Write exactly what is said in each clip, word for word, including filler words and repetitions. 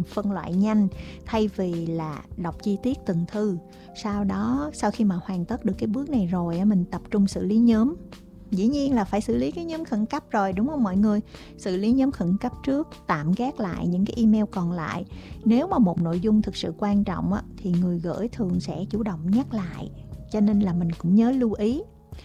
phân loại nhanh thay vì là đọc chi tiết từng thư. Sau đó, sau khi mà hoàn tất được cái bước này rồi, mình tập trung xử lý nhóm. Dĩ nhiên là phải xử lý cái nhóm khẩn cấp rồi, đúng không mọi người? Xử lý nhóm khẩn cấp trước, tạm gác lại những cái email còn lại. Nếu mà một nội dung thực sự quan trọng á, thì người gửi thường sẽ chủ động nhắc lại. Cho nên là mình cũng nhớ lưu ý.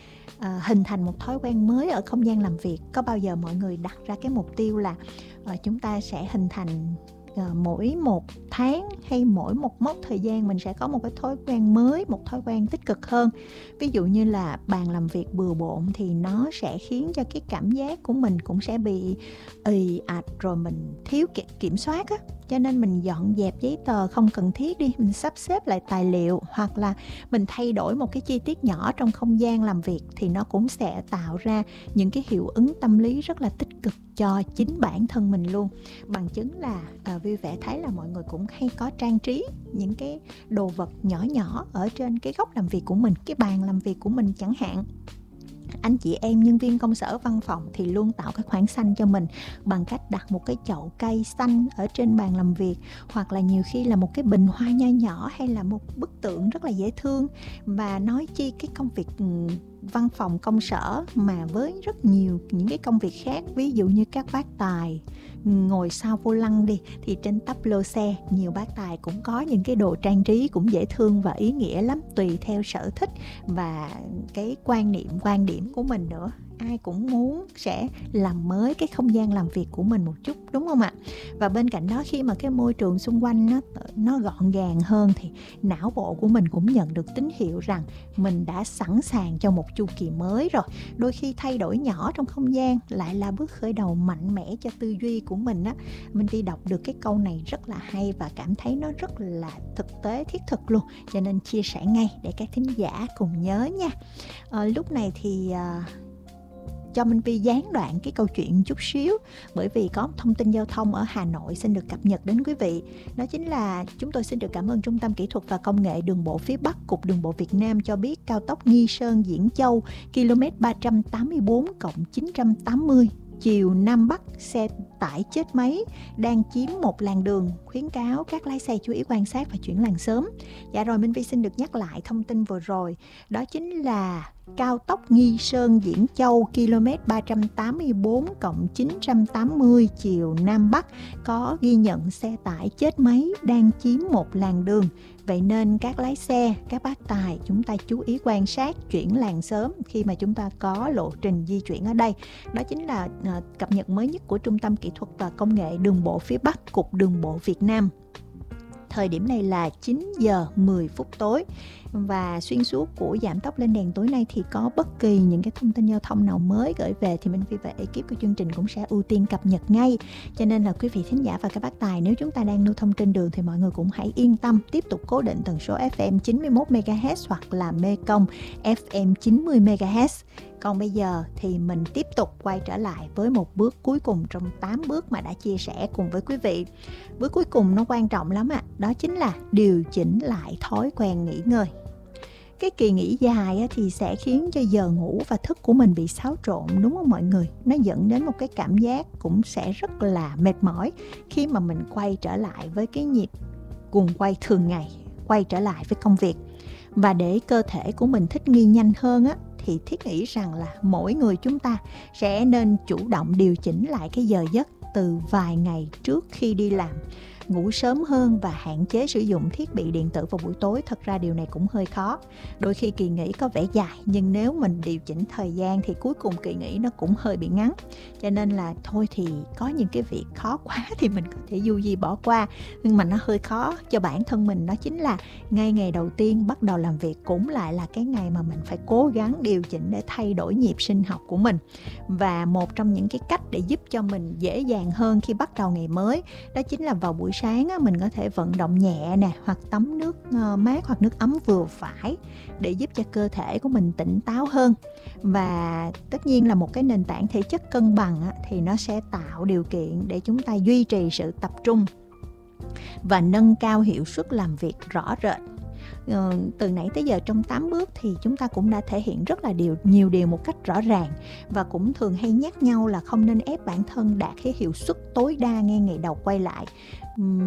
À, hình thành một thói quen mới ở không gian làm việc. Có bao giờ mọi người đặt ra cái mục tiêu là à, chúng ta sẽ hình thành à, mỗi một tháng hay mỗi một mốc thời gian mình sẽ có một cái thói quen mới, một thói quen tích cực hơn. Ví dụ như là bàn làm việc bừa bộn thì nó sẽ khiến cho cái cảm giác của mình cũng sẽ bị ì ạch, rồi mình thiếu kiểm soát á. Cho nên mình dọn dẹp giấy tờ không cần thiết đi, mình sắp xếp lại tài liệu, hoặc là mình thay đổi một cái chi tiết nhỏ trong không gian làm việc thì nó cũng sẽ tạo ra những cái hiệu ứng tâm lý rất là tích cực cho chính bản thân mình luôn. Bằng chứng là à, Vui Vẻ thấy là mọi người cũng hay có trang trí những cái đồ vật nhỏ nhỏ ở trên cái góc làm việc của mình, cái bàn làm việc của mình chẳng hạn. Anh chị em nhân viên công sở văn phòng thì luôn tạo cái khoảng xanh cho mình bằng cách đặt một cái chậu cây xanh ở trên bàn làm việc, hoặc là nhiều khi là một cái bình hoa nho nhỏ, hay là một bức tượng rất là dễ thương. Và nói chi cái công việc văn phòng công sở mà với rất nhiều những cái công việc khác, ví dụ như các bác tài ngồi sau vô lăng đi, thì trên tắp lô xe nhiều bác tài cũng có những cái đồ trang trí cũng dễ thương và ý nghĩa lắm, tùy theo sở thích và cái quan niệm quan điểm của mình nữa. Ai cũng muốn sẽ làm mới cái không gian làm việc của mình một chút, đúng không ạ? Và bên cạnh đó, khi mà cái môi trường xung quanh nó, nó gọn gàng hơn thì não bộ của mình cũng nhận được tín hiệu rằng mình đã sẵn sàng cho một chu kỳ mới rồi. Đôi khi thay đổi nhỏ trong không gian lại là bước khởi đầu mạnh mẽ cho tư duy của mình á. Mình đi đọc được cái câu này rất là hay và cảm thấy nó rất là thực tế, thiết thực luôn, cho nên chia sẻ ngay để các thính giả cùng nhớ nha. À, lúc này thì à, cho Minh Vi gián đoạn cái câu chuyện chút xíu, bởi vì có thông tin giao thông ở Hà Nội xin được cập nhật đến quý vị. Đó chính là chúng tôi xin được cảm ơn Trung tâm Kỹ thuật và Công nghệ Đường bộ phía Bắc, Cục Đường bộ Việt Nam cho biết cao tốc Nghi Sơn - Diễn Châu km ba trăm tám mươi bốn cộng chín trăm tám mươi chiều Nam Bắc xe tải chết máy đang chiếm một làn đường, khuyến cáo các lái xe chú ý quan sát và chuyển làn sớm. Dạ rồi, Minh Vi xin được nhắc lại thông tin vừa rồi, đó chính là cao tốc Nghi Sơn - Diễn Châu km ba trăm tám mươi bốn cộng chín trăm tám mươi chiều Nam Bắc có ghi nhận xe tải chết máy đang chiếm một làn đường. Vậy nên các lái xe, các bác tài, chúng ta chú ý quan sát, chuyển làn sớm khi mà chúng ta có lộ trình di chuyển ở đây. Đó chính là uh, cập nhật mới nhất của Trung tâm Kỹ thuật và Công nghệ Đường bộ phía Bắc, Cục Đường bộ Việt Nam. Thời điểm này là chín giờ mười phút tối. Và xuyên suốt của giảm tốc lên đèn tối nay thì có bất kỳ những cái thông tin giao thông nào mới gửi về thì Minh Vi và ekip của chương trình cũng sẽ ưu tiên cập nhật ngay. Cho nên là quý vị thính giả và các bác tài, nếu chúng ta đang lưu thông trên đường thì mọi người cũng hãy yên tâm tiếp tục cố định tần số ép em chín mươi mốt mê ga héc hoặc là Mekong ép em chín mươi mê ga héc. Còn bây giờ thì mình tiếp tục quay trở lại với một bước cuối cùng trong tám bước mà đã chia sẻ cùng với quý vị. Bước cuối cùng nó quan trọng lắm ạ, à. Đó chính là điều chỉnh lại thói quen nghỉ ngơi. Cái kỳ nghỉ dài thì sẽ khiến cho giờ ngủ và thức của mình bị xáo trộn, đúng không mọi người? Nó dẫn đến một cái cảm giác cũng sẽ rất là mệt mỏi khi mà mình quay trở lại với cái nhịp guồng quay thường ngày, quay trở lại với công việc. Và để cơ thể của mình thích nghi nhanh hơn á, thì thiết nghĩ rằng là mỗi người chúng ta sẽ nên chủ động điều chỉnh lại cái giờ giấc từ vài ngày trước khi đi làm. Ngủ sớm hơn và hạn chế sử dụng thiết bị điện tử vào buổi tối. Thật ra điều này cũng hơi khó. Đôi khi kỳ nghỉ có vẻ dài, nhưng nếu mình điều chỉnh thời gian thì cuối cùng kỳ nghỉ nó cũng hơi bị ngắn. Cho nên là thôi thì có những cái việc khó quá thì mình có thể du di bỏ qua. Nhưng mà nó hơi khó cho bản thân mình, đó chính là ngay ngày đầu tiên bắt đầu làm việc cũng lại là cái ngày mà mình phải cố gắng điều chỉnh để thay đổi nhịp sinh học của mình. Và một trong những cái cách để giúp cho mình dễ dàng hơn khi bắt đầu ngày mới, đó chính là vào buổi sáng á, mình có thể vận động nhẹ nè, hoặc tắm nước uh, mát hoặc nước ấm vừa phải để giúp cho cơ thể của mình tỉnh táo hơn. Và tất nhiên là một cái nền tảng thể chất cân bằng á, thì nó sẽ tạo điều kiện để chúng ta duy trì sự tập trung và nâng cao hiệu suất làm việc rõ rệt. Uh, từ nãy tới giờ trong tám bước thì chúng ta cũng đã thể hiện rất là điều, nhiều điều một cách rõ ràng, và cũng thường hay nhắc nhau là không nên ép bản thân đạt cái hiệu suất tối đa ngay ngày đầu quay lại. Uhm,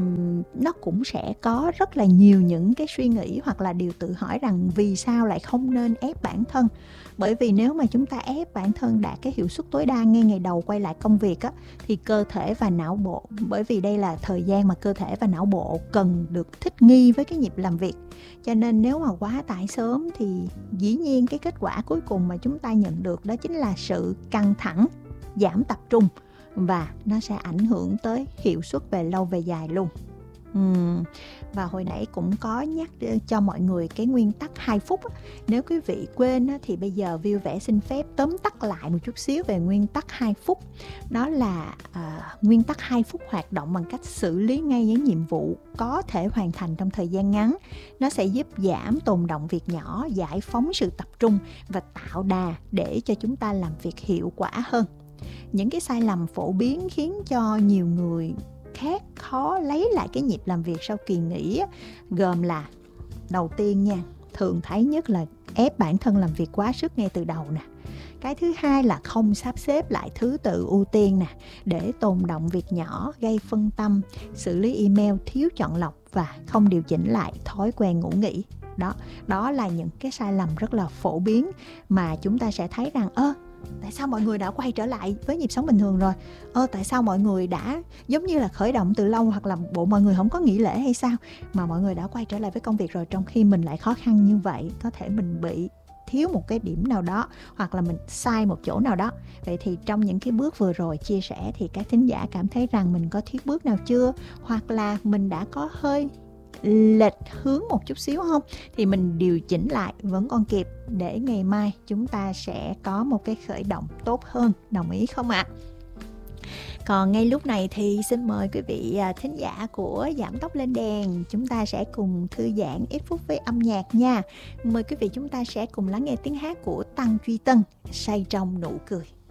nó cũng sẽ có rất là nhiều những cái suy nghĩ hoặc là điều tự hỏi rằng vì sao lại không nên ép bản thân. Bởi vì nếu mà chúng ta ép bản thân đạt cái hiệu suất tối đa ngay ngày đầu quay lại công việc á, thì cơ thể và não bộ, bởi vì đây là thời gian mà cơ thể và não bộ cần được thích nghi với cái nhịp làm việc, cho nên nếu mà quá tải sớm thì dĩ nhiên cái kết quả cuối cùng mà chúng ta nhận được đó chính là sự căng thẳng, giảm tập trung, và nó sẽ ảnh hưởng tới hiệu suất về lâu về dài luôn. Uhm, và hồi nãy cũng có nhắc cho mọi người cái nguyên tắc hai phút. Nếu quý vị quên thì bây giờ Vui Vẻ xin phép tóm tắt lại một chút xíu về nguyên tắc hai phút. Đó là à, nguyên tắc hai phút hoạt động bằng cách xử lý ngay những nhiệm vụ có thể hoàn thành trong thời gian ngắn. Nó sẽ giúp giảm tồn đọng việc nhỏ, giải phóng sự tập trung và tạo đà để cho chúng ta làm việc hiệu quả hơn. Những cái sai lầm phổ biến khiến cho nhiều người khác khó lấy lại cái nhịp làm việc sau kỳ nghỉ gồm là: đầu tiên nha, thường thấy nhất là ép bản thân làm việc quá sức ngay từ đầu nè. Cái thứ hai là không sắp xếp lại thứ tự ưu tiên nè, để tồn đọng việc nhỏ gây phân tâm, xử lý email thiếu chọn lọc và không điều chỉnh lại thói quen ngủ nghỉ. Đó, đó là những cái sai lầm rất là phổ biến mà chúng ta sẽ thấy rằng ơ tại sao mọi người đã quay trở lại với nhịp sống bình thường rồi? Ơ tại sao mọi người đã giống như là khởi động từ lâu, hoặc là bộ mọi người không có nghỉ lễ hay sao mà mọi người đã quay trở lại với công việc rồi, trong khi mình lại khó khăn như vậy? Có thể mình bị thiếu một cái điểm nào đó, hoặc là mình sai một chỗ nào đó. Vậy thì trong những cái bước vừa rồi chia sẻ thì các thính giả cảm thấy rằng mình có thiếu bước nào chưa? Hoặc là mình đã có hơi lệch hướng một chút xíu không? Thì mình điều chỉnh lại vẫn còn kịp, để ngày mai chúng ta sẽ có một cái khởi động tốt hơn. Đồng ý không ạ? À? Còn ngay lúc này thì xin mời quý vị thính giả của Giảm Tốc Lên Đèn, chúng ta sẽ cùng thư giãn ít phút với âm nhạc nha. Mời quý vị chúng ta sẽ cùng lắng nghe tiếng hát của Tăng Duy Tân, Say Trong Nụ Cười.